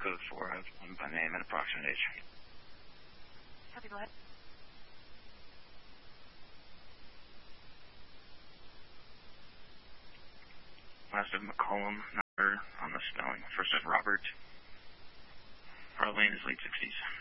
code 4. I have one by name and approximate age. Copy, go ahead. Last of McCollum, number on the spelling. First of Robert. Arlene is late 60s.